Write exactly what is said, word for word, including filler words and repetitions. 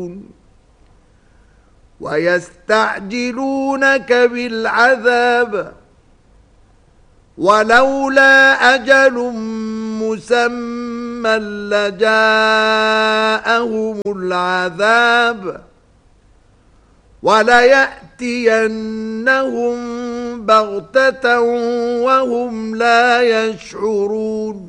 يعملون ويستعجلونك بالعذاب ولولا أجل مسمى لجاءهم العذاب وليأتينهم بغتة وهم لا يشعرون